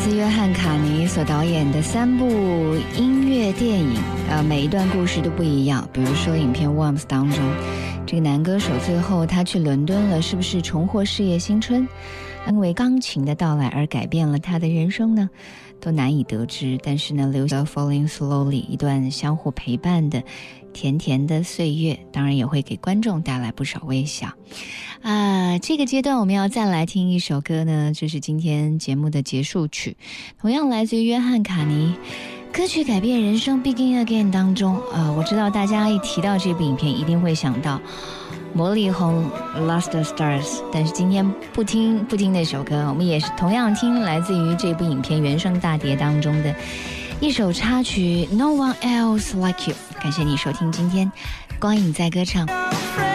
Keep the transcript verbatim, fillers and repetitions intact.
自约翰·卡尼所导演的三部音乐电影，呃，每一段故事都不一样。比如说影片《Worms》当中，这个男歌手最后他去伦敦了，是不是重获事业新春？因为钢琴的到来而改变了他的人生呢？都难以得知。但是呢，留下了《Falling Slowly》一段相互陪伴的甜甜的岁月，当然也会给观众带来不少微笑。啊，这个阶段我们要再来听一首歌呢，这是今天节目的结束曲，同样来自于约翰卡尼，歌曲改变人生 Begin Again 当中，呃，我知道大家一提到这部影片一定会想到魔力红 Lost Stars， 但是今天不听不听那首歌，我们也是同样听来自于这部影片原声大碟当中的一首插曲 No One Else Like You。 感谢你收听今天光影在歌唱。